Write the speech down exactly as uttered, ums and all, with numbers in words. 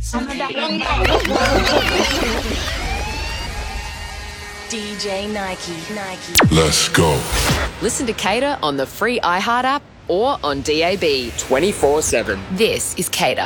D J Nike, Nike. Let's go. Listen to Cater on the free iHeart app or on D A B twenty-four seven. This is Cater.